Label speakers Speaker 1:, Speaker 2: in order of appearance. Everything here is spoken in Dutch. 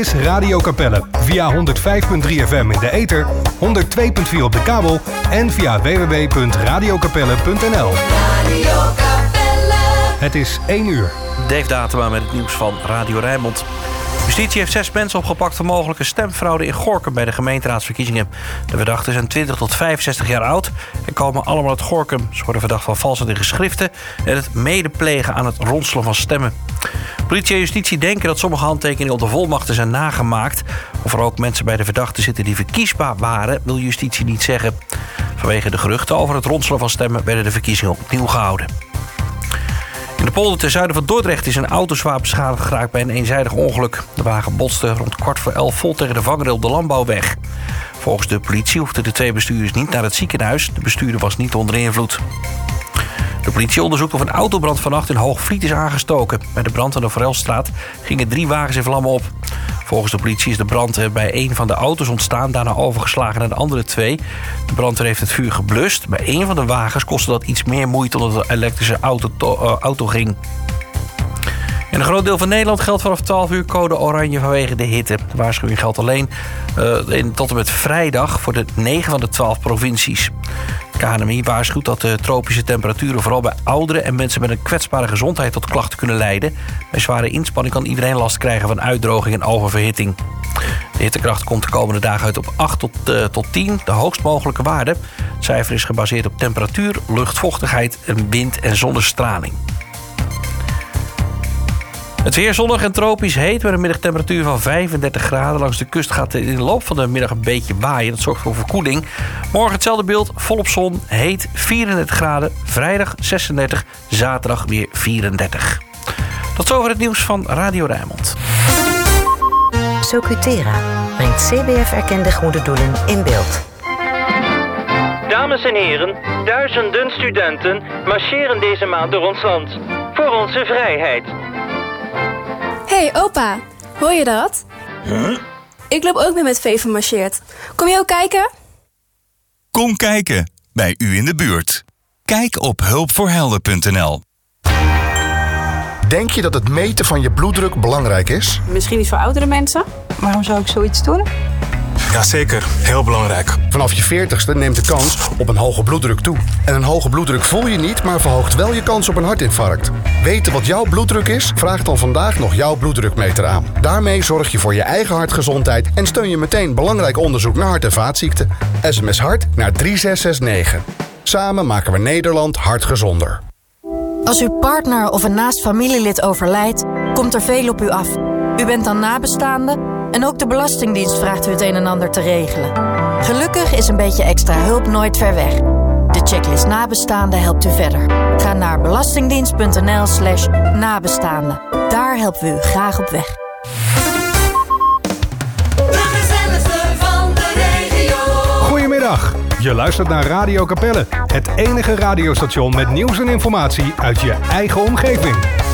Speaker 1: is Radio Capelle. Via 105.3 FM in de ether, 102.4 op de kabel en via www.radiocapelle.nl.
Speaker 2: Radio Capelle.
Speaker 1: Het is 1 uur.
Speaker 3: Dave Datema met het nieuws van Radio Rijnmond. Justitie heeft 6 mensen opgepakt voor mogelijke stemfraude in Gorinchem bij de gemeenteraadsverkiezingen. De verdachten zijn 20 tot 65 jaar oud en komen allemaal uit Gorinchem. Ze worden verdacht van valsheid in geschriften en het medeplegen aan het ronselen van stemmen. Politie en justitie denken dat sommige handtekeningen op de volmachten zijn nagemaakt. Of er ook mensen bij de verdachten zitten die verkiesbaar waren, wil justitie niet zeggen. Vanwege de geruchten over het ronselen van stemmen werden de verkiezingen opnieuw gehouden. In de polder ten zuiden van Dordrecht is een auto zwaar beschadigd geraakt bij een eenzijdig ongeluk. De wagen botste rond 11:15 vol tegen de vangrail op de landbouwweg. Volgens de politie hoefden de 2 bestuurders niet naar het ziekenhuis. De bestuurder was niet onder invloed. De politie onderzoekt of een autobrand vannacht in Hoogvliet is aangestoken. Bij de brand aan de Forelstraat gingen 3 wagens in vlammen op. Volgens de politie is de brand bij 1 van de auto's ontstaan, daarna overgeslagen naar de andere 2. De brandweer heeft het vuur geblust. Bij 1 van de wagens kostte dat iets meer moeite omdat de elektrische auto ging. In een groot deel van Nederland geldt vanaf 12 uur code oranje vanwege de hitte. De waarschuwing geldt alleen tot en met vrijdag voor de 9 van de 12 provincies. De KNMI waarschuwt dat de tropische temperaturen vooral bij ouderen en mensen met een kwetsbare gezondheid tot klachten kunnen leiden. Bij zware inspanning kan iedereen last krijgen van uitdroging en oververhitting. De hittekracht komt de komende dagen uit op 8 tot 10, de hoogst mogelijke waarde. Het cijfer is gebaseerd op temperatuur, luchtvochtigheid, wind en zonnestraling. Het weer zonnig en tropisch heet met een middagtemperatuur van 35 graden. Langs de kust gaat het in de loop van de middag een beetje waaien. Dat zorgt voor verkoeling. Morgen hetzelfde beeld, volop zon, heet 34 graden. Vrijdag 36, zaterdag weer 34. Tot zover het nieuws van Radio Rijnmond.
Speaker 4: Socutera brengt CBF-erkende goede doelen in beeld.
Speaker 5: Dames en heren, duizenden studenten marcheren deze maand door ons land. Voor onze vrijheid.
Speaker 6: Hey opa, hoor je dat?
Speaker 7: Huh?
Speaker 6: Ik loop ook met Veven marcheert. Kom je ook kijken?
Speaker 7: Kom kijken, bij u in de buurt. Kijk op hulpvoorhelden.nl.
Speaker 8: Denk je dat het meten van je bloeddruk belangrijk is?
Speaker 9: Misschien niet voor oudere mensen. Waarom zou ik zoiets doen?
Speaker 10: Jazeker, heel belangrijk.
Speaker 8: Vanaf je 40ste neemt de kans op een hoge bloeddruk toe. En een hoge bloeddruk voel je niet, maar verhoogt wel je kans op een hartinfarct. Weten wat jouw bloeddruk is? Vraag dan vandaag nog jouw bloeddrukmeter aan. Daarmee zorg je voor je eigen hartgezondheid en steun je meteen belangrijk onderzoek naar hart- en vaatziekten. SMS hart naar 3669. Samen maken we Nederland hartgezonder.
Speaker 11: Als uw partner of een naast familielid overlijdt, komt er veel op u af. U bent dan nabestaande en ook de Belastingdienst vraagt u het een en ander te regelen. Gelukkig is een beetje extra hulp nooit ver weg. De checklist nabestaande helpt u verder. Ga naar belastingdienst.nl/nabestaande. Daar helpen we u graag op weg.
Speaker 2: De gezelligste van de regio.
Speaker 1: Goedemiddag. Je luistert naar Radio Capelle. Het enige radiostation met nieuws en informatie uit je eigen omgeving.